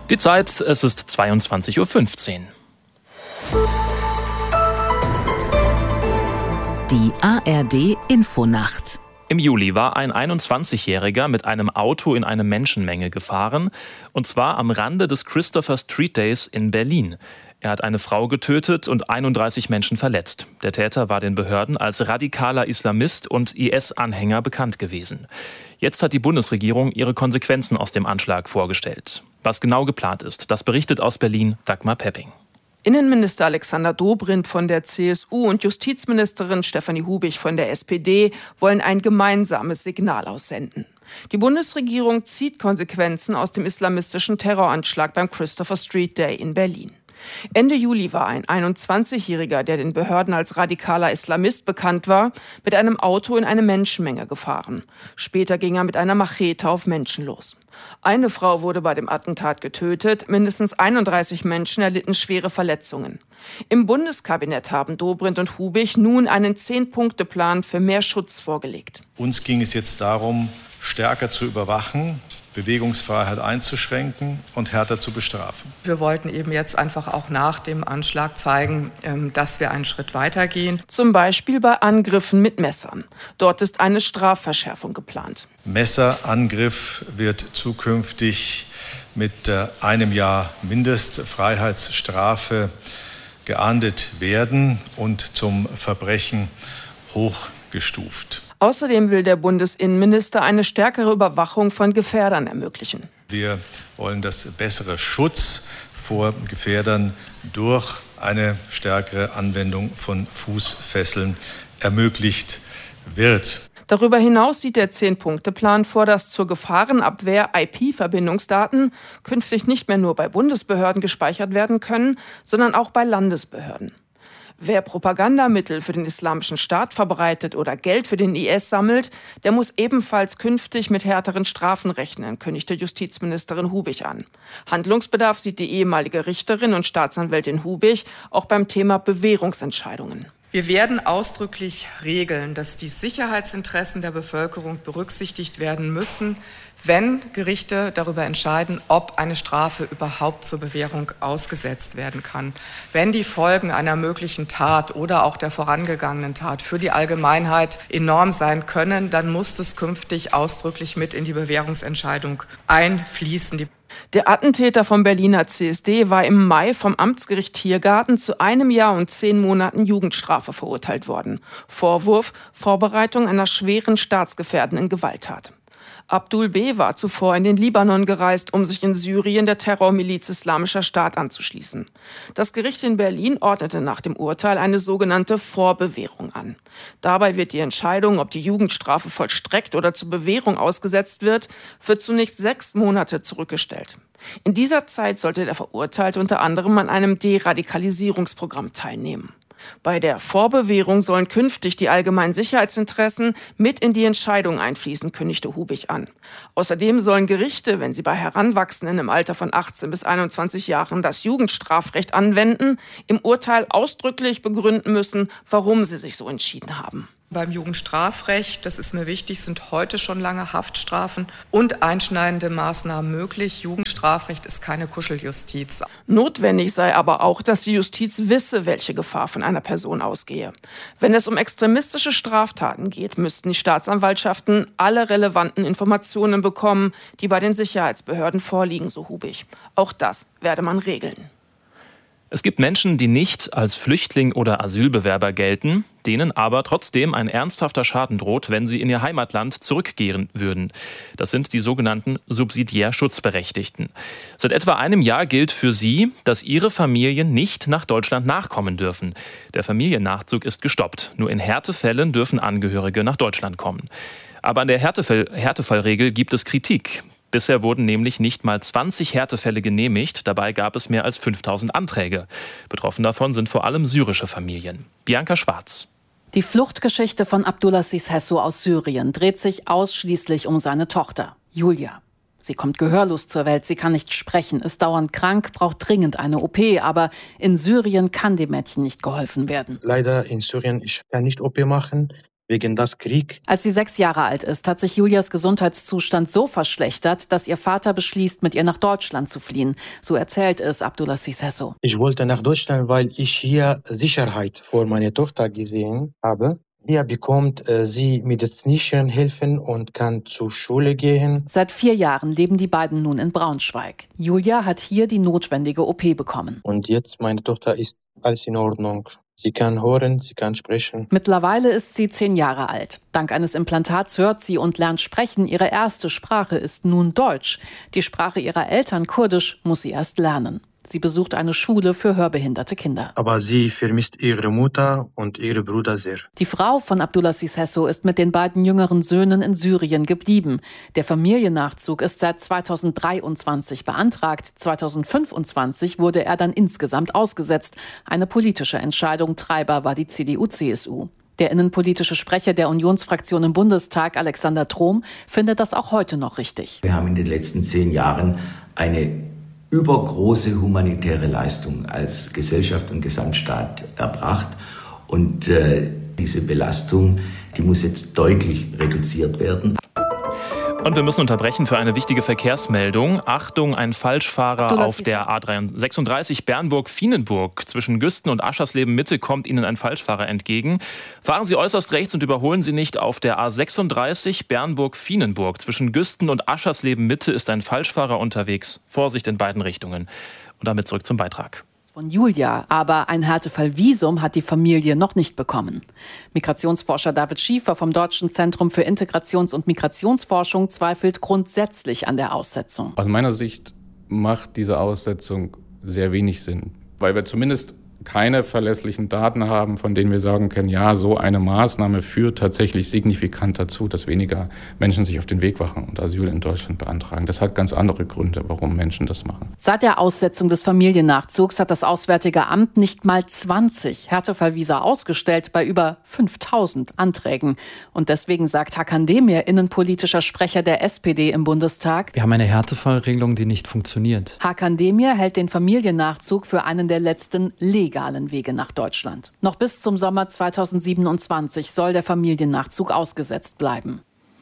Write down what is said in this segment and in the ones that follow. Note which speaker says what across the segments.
Speaker 1: Die Zeit, es ist 22:15 Uhr.
Speaker 2: Die ARD-Infonacht.
Speaker 1: Im Juli war ein 21-Jähriger mit einem Auto in eine Menschenmenge gefahren, und zwar am Rande des Christopher Street Days in Berlin. Er hat eine Frau getötet und 31 Menschen verletzt. Der Täter war den Behörden als radikaler Islamist und IS-Anhänger bekannt gewesen. Jetzt hat die Bundesregierung ihre Konsequenzen aus dem Anschlag vorgestellt. Was genau geplant ist, das berichtet aus Berlin Dagmar Pepping.
Speaker 3: Innenminister Alexander Dobrindt von der CSU und Justizministerin Stefanie Hubig von der SPD wollen ein gemeinsames Signal aussenden. Die Bundesregierung zieht Konsequenzen aus dem islamistischen Terroranschlag beim Christopher Street Day in Berlin. Ende Juli war ein 21-Jähriger, der den Behörden als radikaler Islamist bekannt war, mit einem Auto in eine Menschenmenge gefahren. Später ging er mit einer Machete auf Menschen los. Eine Frau wurde bei dem Attentat getötet, mindestens 31 Menschen erlitten schwere Verletzungen. Im Bundeskabinett haben Dobrindt und Hubig nun einen 10-Punkte-Plan für mehr Schutz vorgelegt.
Speaker 4: Uns ging es jetzt darum, stärker zu überwachen, Bewegungsfreiheit einzuschränken und härter zu bestrafen.
Speaker 5: Wir wollten eben jetzt einfach auch nach dem Anschlag zeigen, dass wir einen Schritt weitergehen.
Speaker 3: Zum Beispiel bei Angriffen mit Messern. Dort ist eine Strafverschärfung geplant.
Speaker 4: Messerangriff wird zukünftig mit einem Jahr Mindestfreiheitsstrafe geahndet werden und zum Verbrechen hochgestuft.
Speaker 3: Außerdem will der Bundesinnenminister eine stärkere Überwachung von Gefährdern ermöglichen.
Speaker 4: Wir wollen, dass bessere Schutz vor Gefährdern durch eine stärkere Anwendung von Fußfesseln ermöglicht wird.
Speaker 3: Darüber hinaus sieht der 10-Punkte-Plan vor, dass zur Gefahrenabwehr IP-Verbindungsdaten künftig nicht mehr nur bei Bundesbehörden gespeichert werden können, sondern auch bei Landesbehörden. Wer Propagandamittel für den Islamischen Staat verbreitet oder Geld für den IS sammelt, der muss ebenfalls künftig mit härteren Strafen rechnen, kündigte Justizministerin Hubig an. Handlungsbedarf sieht die ehemalige Richterin und Staatsanwältin Hubig auch beim Thema Bewährungsentscheidungen.
Speaker 5: Wir werden ausdrücklich regeln, dass die Sicherheitsinteressen der Bevölkerung berücksichtigt werden müssen, wenn Gerichte darüber entscheiden, ob eine Strafe überhaupt zur Bewährung ausgesetzt werden kann. Wenn die Folgen einer möglichen Tat oder auch der vorangegangenen Tat für die Allgemeinheit enorm sein können, dann muss es künftig ausdrücklich mit in die Bewährungsentscheidung einfließen.
Speaker 3: Der Attentäter vom Berliner CSD war im Mai vom Amtsgericht Tiergarten zu 1 Jahr und 10 Monaten Jugendstrafe verurteilt worden. Vorwurf: Vorbereitung einer schweren staatsgefährdenden Gewalttat. Abdul B. war zuvor in den Libanon gereist, um sich in Syrien der Terrormiliz Islamischer Staat anzuschließen. Das Gericht in Berlin ordnete nach dem Urteil eine sogenannte Vorbewährung an. Dabei wird die Entscheidung, ob die Jugendstrafe vollstreckt oder zur Bewährung ausgesetzt wird, für zunächst 6 Monate zurückgestellt. In dieser Zeit sollte der Verurteilte unter anderem an einem Deradikalisierungsprogramm teilnehmen. Bei der Vorbewährung sollen künftig die allgemeinen Sicherheitsinteressen mit in die Entscheidung einfließen, kündigte Hubig an. Außerdem sollen Gerichte, wenn sie bei Heranwachsenden im Alter von 18 bis 21 Jahren das Jugendstrafrecht anwenden, im Urteil ausdrücklich begründen müssen, warum sie sich so entschieden haben.
Speaker 5: Beim Jugendstrafrecht, das ist mir wichtig, sind heute schon lange Haftstrafen und einschneidende Maßnahmen möglich. Jugendstrafrecht ist keine Kuscheljustiz.
Speaker 3: Notwendig sei aber auch, dass die Justiz wisse, welche Gefahr von einer Person ausgehe. Wenn es um extremistische Straftaten geht, müssten die Staatsanwaltschaften alle relevanten Informationen bekommen, die bei den Sicherheitsbehörden vorliegen, so Hubig. Auch das werde man regeln.
Speaker 1: Es gibt Menschen, die nicht als Flüchtling oder Asylbewerber gelten, denen aber trotzdem ein ernsthafter Schaden droht, wenn sie in ihr Heimatland zurückkehren würden. Das sind die sogenannten subsidiär Schutzberechtigten. Seit etwa einem Jahr gilt für sie, dass ihre Familien nicht nach Deutschland nachkommen dürfen. Der Familiennachzug ist gestoppt. Nur in Härtefällen dürfen Angehörige nach Deutschland kommen. Aber an der Härtefallregel gibt es Kritik. Bisher wurden nämlich nicht mal 20 Härtefälle genehmigt. Dabei gab es mehr als 5000 Anträge. Betroffen davon sind vor allem syrische Familien. Bianca Schwarz.
Speaker 2: Die Fluchtgeschichte von Abdulaziz Hesso aus Syrien dreht sich ausschließlich um seine Tochter, Julia. Sie kommt gehörlos zur Welt, sie kann nicht sprechen, ist dauernd krank, braucht dringend eine OP. Aber in Syrien kann dem Mädchen nicht geholfen werden.
Speaker 6: Leider in Syrien, ich kann nicht OP machen. wegen des Krieg.
Speaker 2: Als sie 6 Jahre alt ist, hat sich Julias Gesundheitszustand so verschlechtert, dass ihr Vater beschließt, mit ihr nach Deutschland zu fliehen. So erzählt es Abdulaziz Hesso.
Speaker 6: Ich wollte nach Deutschland, weil ich hier Sicherheit für meine Tochter gesehen habe. Hier bekommt sie medizinische Hilfen und kann zur Schule gehen.
Speaker 2: Seit 4 Jahren leben die beiden nun in Braunschweig. Julia hat hier die notwendige OP bekommen.
Speaker 6: Und jetzt, meine Tochter, ist alles in Ordnung. Sie kann hören, sie kann sprechen.
Speaker 2: Mittlerweile ist sie 10 Jahre alt. Dank eines Implantats hört sie und lernt sprechen. Ihre erste Sprache ist nun Deutsch. Die Sprache ihrer Eltern, Kurdisch, muss sie erst lernen. Sie besucht eine Schule für hörbehinderte Kinder.
Speaker 6: Aber sie vermisst ihre Mutter und ihre Brüder sehr.
Speaker 2: Die Frau von Abdulaziz Hesso ist mit den beiden jüngeren Söhnen in Syrien geblieben. Der Familiennachzug ist seit 2023 beantragt. 2025 wurde er dann insgesamt ausgesetzt. Eine politische Entscheidung. Treiber war die CDU-CSU. Der innenpolitische Sprecher der Unionsfraktion im Bundestag, Alexander Trom, findet das auch heute noch richtig.
Speaker 7: Wir haben in den letzten 10 Jahren eine übergroße humanitäre Leistung als Gesellschaft und Gesamtstaat erbracht. Und diese Belastung, die muss jetzt deutlich reduziert werden.
Speaker 1: Und wir müssen unterbrechen für eine wichtige Verkehrsmeldung. Achtung, ein Falschfahrer auf der A36 Bernburg-Fienenburg. Zwischen Güsten und Aschersleben-Mitte kommt Ihnen ein Falschfahrer entgegen. Fahren Sie äußerst rechts und überholen Sie nicht. Auf der A36 Bernburg-Fienenburg. Zwischen Güsten und Aschersleben-Mitte ist ein Falschfahrer unterwegs. Vorsicht in beiden Richtungen. Und damit zurück zum Beitrag.
Speaker 2: Von Julia, aber ein Härtefall-Visum hat die Familie noch nicht bekommen. Migrationsforscher David Schiefer vom Deutschen Zentrum für Integrations- und Migrationsforschung zweifelt grundsätzlich an der Aussetzung.
Speaker 8: Aus meiner Sicht macht diese Aussetzung sehr wenig Sinn, weil wir zumindest keine verlässlichen Daten haben, von denen wir sagen können, ja, so eine Maßnahme führt tatsächlich signifikant dazu, dass weniger Menschen sich auf den Weg machen und Asyl in Deutschland beantragen. Das hat ganz andere Gründe, warum Menschen das machen.
Speaker 2: Seit der Aussetzung des Familiennachzugs hat das Auswärtige Amt nicht mal 20 Härtefallvisa ausgestellt bei über 5000 Anträgen. Und deswegen sagt Hakan Demir, innenpolitischer Sprecher der SPD im Bundestag:
Speaker 9: Wir haben eine Härtefallregelung, die nicht funktioniert.
Speaker 2: Hakan Demir hält den Familiennachzug für einen der letzten legalen Wege nach Deutschland. Noch bis zum Sommer 2027 soll der Familiennachzug ausgesetzt bleiben.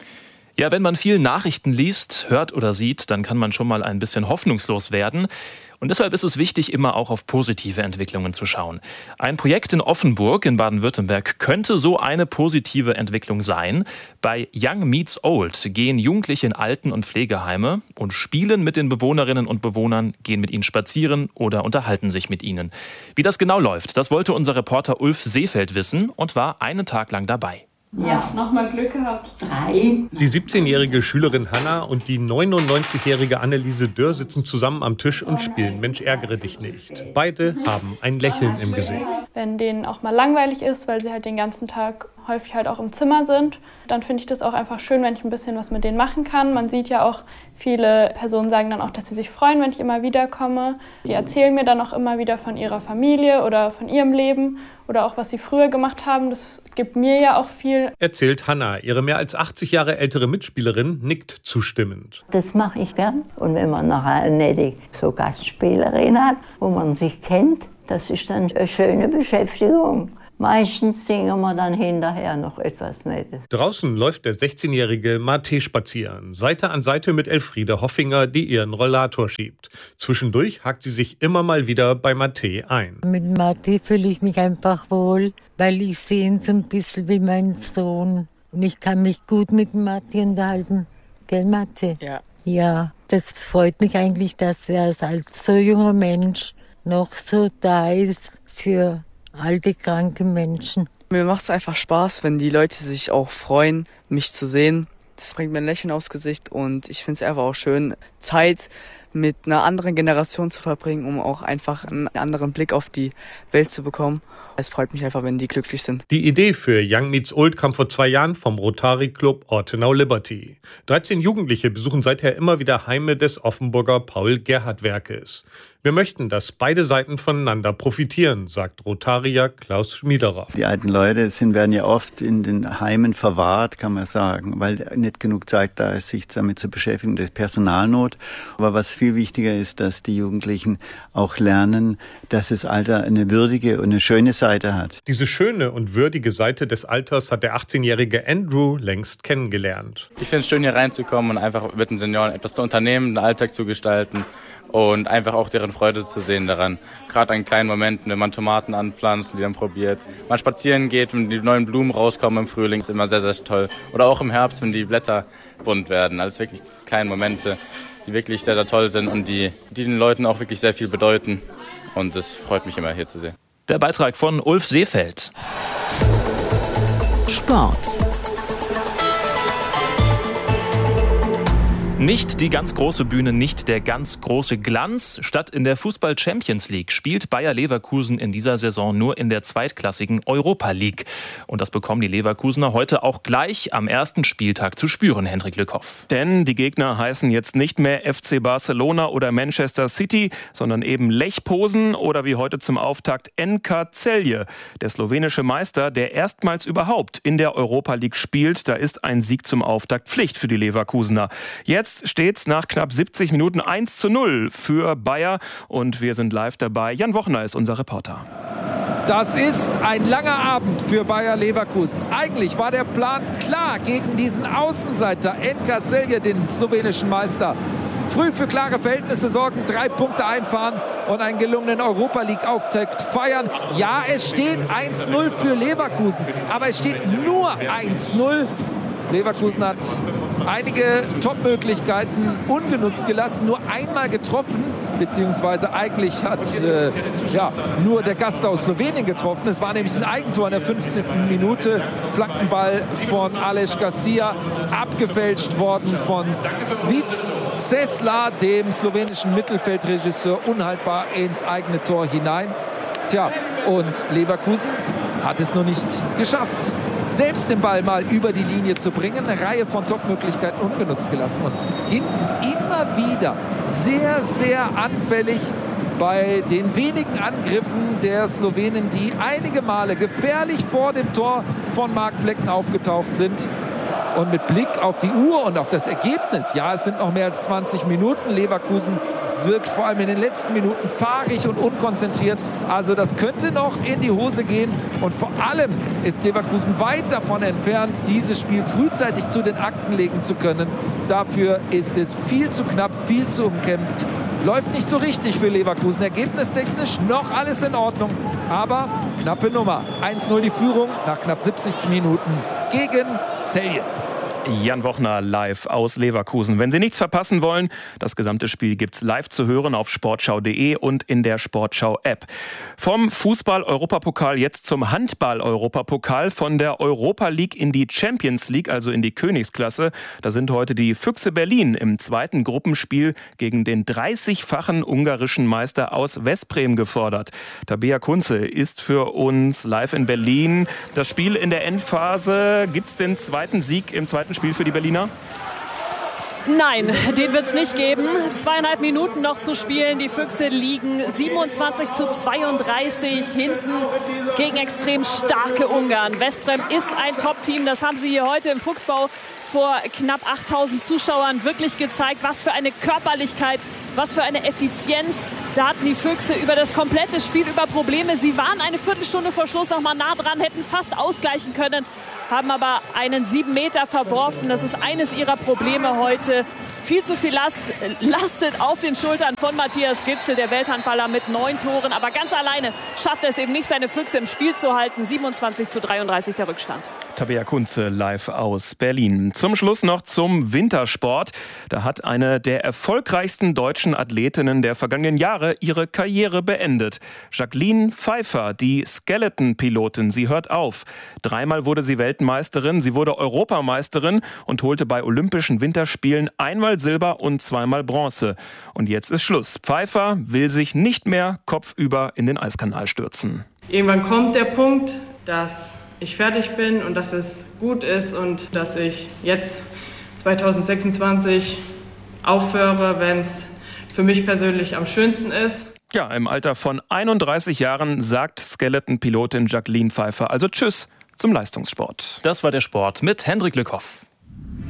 Speaker 1: Ja, wenn man viel Nachrichten liest, hört oder sieht, dann kann man schon mal ein bisschen hoffnungslos werden. Und deshalb ist es wichtig, immer auch auf positive Entwicklungen zu schauen. Ein Projekt in Offenburg in Baden-Württemberg könnte so eine positive Entwicklung sein. Bei Young Meets Old gehen Jugendliche in Alten- und Pflegeheime und spielen mit den Bewohnerinnen und Bewohnern, gehen mit ihnen spazieren oder unterhalten sich mit ihnen. Wie das genau läuft, das wollte unser Reporter Ulf Seefeld wissen und war einen Tag lang dabei.
Speaker 10: Ja, nochmal Glück gehabt.
Speaker 11: 3.
Speaker 10: Die 17-jährige Schülerin Hanna und die 99-jährige Anneliese Dörr sitzen zusammen am Tisch und spielen Mensch, ärgere dich nicht. Beide haben ein Lächeln im Gesicht.
Speaker 12: Wenn denen auch mal langweilig ist, weil sie halt den ganzen Tag häufig halt auch im Zimmer sind, dann finde ich das auch einfach schön, wenn ich ein bisschen was mit denen machen kann. Man sieht ja auch, viele Personen sagen dann auch, dass sie sich freuen, wenn ich immer wieder komme. Die erzählen mir dann auch immer wieder von ihrer Familie oder von ihrem Leben oder auch, was sie früher gemacht haben. Das gibt mir ja auch viel.
Speaker 10: Erzählt Hanna. Ihre mehr als 80 Jahre ältere Mitspielerin nickt zustimmend.
Speaker 11: Das mache ich gern. Und wenn man noch eine nette Gastspielerin hat, wo man sich kennt, das ist dann eine schöne Beschäftigung. Meistens singen wir dann hinterher noch etwas Nettes.
Speaker 10: Draußen läuft der 16-jährige Mate spazieren, Seite an Seite mit Elfriede Hoffinger, die ihren Rollator schiebt. Zwischendurch hakt sie sich immer mal wieder bei Mate ein.
Speaker 13: Mit Mate fühle ich mich einfach wohl, weil ich sehe ihn so ein bisschen wie mein Sohn. Und ich kann mich gut mit Mate unterhalten. Gell, Mate?
Speaker 3: Ja.
Speaker 13: Ja, das freut mich eigentlich, dass er als so junger Mensch noch so da ist für alte, kranke Menschen.
Speaker 14: Mir macht es einfach Spaß, wenn die Leute sich auch freuen, mich zu sehen. Das bringt mir ein Lächeln aufs Gesicht und ich finde es einfach auch schön, Zeit mit einer anderen Generation zu verbringen, um auch einfach einen anderen Blick auf die Welt zu bekommen. Es freut mich einfach, wenn die glücklich sind.
Speaker 10: Die Idee für Young Meets Old kam vor 2 Jahren vom Rotary Club Ortenau Liberty. 13 Jugendliche besuchen seither immer wieder Heime des Offenburger Paul-Gerhardt-Werkes. Wir möchten, dass beide Seiten voneinander profitieren, sagt Rotarier Klaus Schmiederer.
Speaker 15: Die alten Leute werden ja oft in den Heimen verwahrt, kann man sagen, weil nicht genug Zeit da ist, sich damit zu beschäftigen durch Personalnot. Sport. Aber was viel wichtiger ist, dass die Jugendlichen auch lernen, dass das Alter eine würdige und eine schöne Seite hat.
Speaker 10: Diese schöne und würdige Seite des Alters hat der 18-jährige Andrew längst kennengelernt.
Speaker 16: Ich finde es schön, hier reinzukommen und einfach mit den Senioren etwas zu unternehmen, den Alltag zu gestalten und einfach auch deren Freude zu sehen daran. Gerade an kleinen Momenten, wenn man Tomaten anpflanzt und die dann probiert. Man spazieren geht, wenn die neuen Blumen rauskommen im Frühling, ist immer sehr, sehr toll. Oder auch im Herbst, wenn die Blätter bunt werden. Also wirklich kleine Momente, die wirklich sehr, sehr toll sind und die den Leuten auch wirklich sehr viel bedeuten. Und es freut mich immer, hier zu sehen.
Speaker 1: Der Beitrag von Ulf Seefeld.
Speaker 2: Sport.
Speaker 1: Nicht die ganz große Bühne, nicht der ganz große Glanz. Statt in der Fußball-Champions League spielt Bayer Leverkusen in dieser Saison nur in der zweitklassigen Europa League. Und das bekommen die Leverkusener heute auch gleich am ersten Spieltag zu spüren, Hendrik Lückhoff.
Speaker 17: Denn die Gegner heißen jetzt nicht mehr FC Barcelona oder Manchester City, sondern eben Lech Posen oder wie heute zum Auftakt NK Celje. Der slowenische Meister, der erstmals überhaupt in der Europa League spielt. Da ist ein Sieg zum Auftakt Pflicht für die Leverkusener. Jetzt steht's nach knapp 70 Minuten 1:0 für Bayer und wir sind live dabei. Jan Wochner ist unser Reporter.
Speaker 18: Das ist ein langer Abend für Bayer Leverkusen. Eigentlich war der Plan klar gegen diesen Außenseiter NK Celje, den slowenischen Meister. Früh für klare Verhältnisse sorgen, 3 Punkte einfahren und einen gelungenen Europa-League-Auftakt feiern. Ja, es steht 1:0 für Leverkusen, aber es steht nur 1:0. Leverkusen hat einige Top-Möglichkeiten ungenutzt gelassen, nur einmal getroffen, beziehungsweise eigentlich hat nur der Gast aus Slowenien getroffen. Es war nämlich ein Eigentor in der 50. Minute. Flankenball von Aleš Garcia, abgefälscht worden von Svit Sesla, dem slowenischen Mittelfeldregisseur, unhaltbar ins eigene Tor hinein. Tja, und Leverkusen hat es noch nicht geschafft, selbst den Ball mal über die Linie zu bringen. Eine Reihe von Top-Möglichkeiten ungenutzt gelassen. Und hinten immer wieder sehr, sehr anfällig bei den wenigen Angriffen der Slowenen, die einige Male gefährlich vor dem Tor von Marc Flecken aufgetaucht sind. Und mit Blick auf die Uhr und auf das Ergebnis, ja, es sind noch mehr als 20 Minuten. Leverkusen wirkt vor allem in den letzten Minuten fahrig und unkonzentriert. Also das könnte noch in die Hose gehen. Und vor allem ist Leverkusen weit davon entfernt, dieses Spiel frühzeitig zu den Akten legen zu können. Dafür ist es viel zu knapp, viel zu umkämpft. Läuft nicht so richtig für Leverkusen. Ergebnistechnisch noch alles in Ordnung. Aber knappe Nummer. 1:0 die Führung nach knapp 70 Minuten gegen Celje.
Speaker 17: Jan Wochner live aus Leverkusen. Wenn Sie nichts verpassen wollen, das gesamte Spiel gibt's live zu hören auf sportschau.de und in der Sportschau-App. Vom Fußball-Europapokal jetzt zum Handball-Europapokal, von der Europa League in die Champions League, also in die Königsklasse. Da sind heute die Füchse Berlin im zweiten Gruppenspiel gegen den 30-fachen ungarischen Meister aus Veszprém gefordert. Tabea Kunze ist für uns live in Berlin. Das Spiel in der Endphase, gibt's den zweiten Sieg im zweiten Spiel für die Berliner?
Speaker 19: Nein, den wird es nicht geben. 2,5 Minuten noch zu spielen. Die Füchse liegen 27:32 hinten gegen extrem starke Ungarn. Veszprém ist ein Top-Team. Das haben sie hier heute im Fuchsbau vor knapp 8.000 Zuschauern wirklich gezeigt. Was für eine Körperlichkeit, was für eine Effizienz. Da hatten die Füchse über das komplette Spiel über Probleme. Sie waren eine Viertelstunde vor Schluss noch mal nah dran, hätten fast ausgleichen können, haben aber einen 7 Meter verworfen. Das ist eines ihrer Probleme heute. Viel zu viel Last lastet auf den Schultern von Matthias Gitzel, der Welthandballer mit 9 Toren. Aber ganz alleine schafft er es eben nicht, seine Füchse im Spiel zu halten. 27:33 der Rückstand.
Speaker 17: Tabea Kunze live aus Berlin. Zum Schluss noch zum Wintersport. Da hat eine der erfolgreichsten deutschen Athletinnen der vergangenen Jahre ihre Karriere beendet. Jacqueline Pfeiffer, die Skeleton-Pilotin, sie hört auf. 3-mal wurde sie Weltmeisterin, sie wurde Europameisterin und holte bei Olympischen Winterspielen einmal Silber und 2-mal Bronze. Und jetzt ist Schluss. Pfeiffer will sich nicht mehr kopfüber in den Eiskanal stürzen.
Speaker 20: Irgendwann kommt der Punkt, dass ich fertig bin und dass es gut ist und dass ich jetzt 2026 aufhöre, wenn es für mich persönlich am schönsten ist.
Speaker 17: Ja, im Alter von 31 Jahren sagt Skeleton-Pilotin Jacqueline Pfeiffer also Tschüss zum Leistungssport.
Speaker 1: Das war der Sport mit Hendrik Lückhoff.